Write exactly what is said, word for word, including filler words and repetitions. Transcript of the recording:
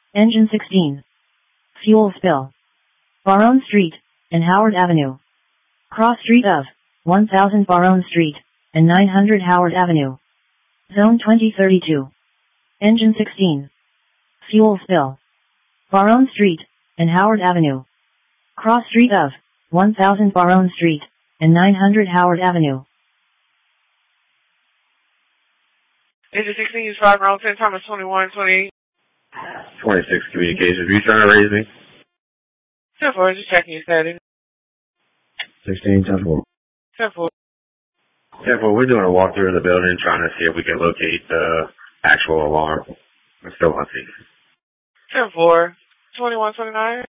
Engine sixteen. Fuel spill. Baronne Street and Howard Avenue. Cross street of one thousand Baronne Street and nine hundred Howard Avenue. Zone twenty thirty-two. Engine sixteen. Fuel spill. Baronne Street and Howard Avenue. Cross street of one thousand Baronne Street and nine hundred Howard Avenue. Engine sixteen, use five round ten, Thomas twenty-one, twenty-eight. twenty-six communications. Are you trying to raise me? ten four, just checking your status. sixteen, ten four. ten four. ten four, we're doing a walkthrough of the building trying to see if we can locate the actual alarm. We're still on scene. ten four, twenty-one, twenty-nine.